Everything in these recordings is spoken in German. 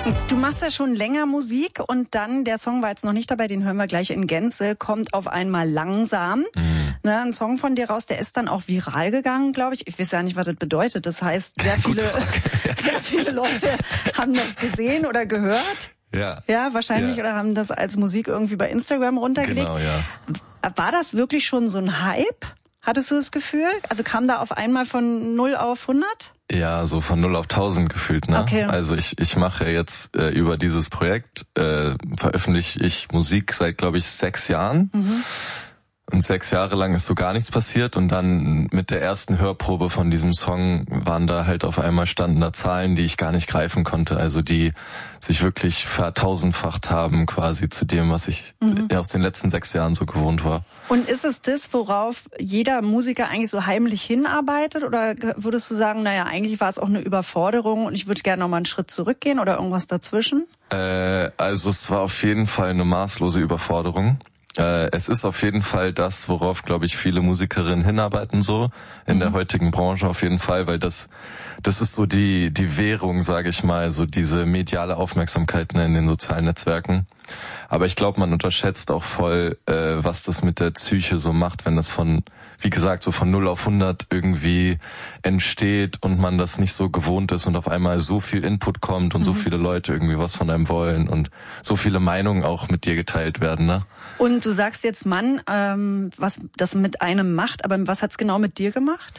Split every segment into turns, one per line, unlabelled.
Du machst ja schon länger Musik und dann, der Song war jetzt noch nicht dabei, den hören wir gleich in Gänze, kommt auf einmal langsam. Ne, ein Song von dir raus, der ist dann auch viral gegangen, glaube ich. Ich weiß ja nicht, was das bedeutet. Das heißt, sehr viele Leute haben das gesehen oder gehört. Ja, wahrscheinlich, oder haben das als Musik irgendwie bei Instagram runtergelegt.
Genau, ja.
War das wirklich schon so ein Hype? Hattest du das Gefühl? Also kam da auf einmal von 0 auf 100?
Ja, so von 0 auf 1000 gefühlt, ne?
Okay.
Also ich mache jetzt über dieses Projekt, veröffentliche ich Musik seit, glaube ich, 6 Jahren. Und 6 Jahre lang ist so gar nichts passiert und dann mit der ersten Hörprobe von diesem Song waren da halt auf einmal standen da Zahlen, die ich gar nicht greifen konnte, also die sich wirklich vertausendfacht haben quasi zu dem, was ich aus den letzten 6 Jahren so gewohnt war.
Und ist es das, worauf jeder Musiker eigentlich so heimlich hinarbeitet oder würdest du sagen, naja, eigentlich war es auch eine Überforderung und ich würde gerne noch mal einen Schritt zurückgehen oder irgendwas dazwischen?
Also es war auf jeden Fall eine maßlose Überforderung. Es ist auf jeden Fall das, worauf, glaube ich, viele Musikerinnen hinarbeiten, so in der heutigen Branche auf jeden Fall, weil das ist so die Währung, sage ich mal, so diese mediale Aufmerksamkeit in den sozialen Netzwerken. Aber ich glaube, man unterschätzt auch voll, was das mit der Psyche so macht, wenn das wie gesagt, so von 0 auf 100 irgendwie entsteht und man das nicht so gewohnt ist und auf einmal so viel Input kommt und so viele Leute irgendwie was von einem wollen und so viele Meinungen auch mit dir geteilt werden, ne?
Und du sagst jetzt, Mann, was das mit einem macht, aber was hat's genau mit dir gemacht?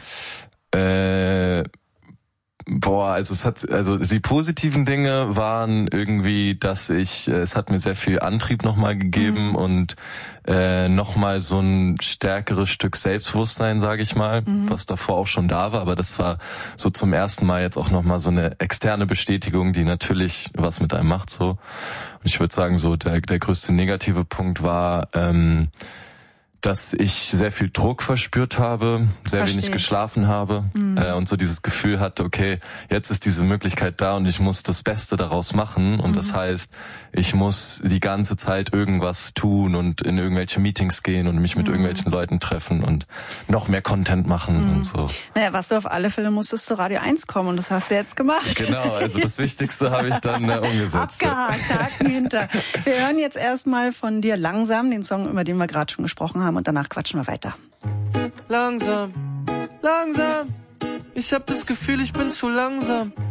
Also die positiven Dinge waren irgendwie, dass es hat mir sehr viel Antrieb nochmal gegeben und nochmal so ein stärkeres Stück Selbstbewusstsein, sage ich mal, was davor auch schon da war, aber das war so zum ersten Mal jetzt auch nochmal so eine externe Bestätigung, die natürlich was mit einem macht, so. Und ich würde sagen, so der größte negative Punkt war, dass ich sehr viel Druck verspürt habe, sehr wenig geschlafen habe und so dieses Gefühl hatte, okay, jetzt ist diese Möglichkeit da und ich muss das Beste daraus machen und das heißt, ich muss die ganze Zeit irgendwas tun und in irgendwelche Meetings gehen und mich mit irgendwelchen Leuten treffen und noch mehr Content machen und so.
Naja, was du auf alle Fälle musstest zu Radio 1 kommen und das hast du jetzt gemacht.
Genau, also das Wichtigste habe ich dann umgesetzt.
Abgehakt, Haken hinter. Wir hören jetzt erstmal von dir Langsam, den Song, über den wir gerade schon gesprochen haben. Und danach quatschen wir weiter.
Langsam, langsam, ich hab das Gefühl, ich bin zu langsam.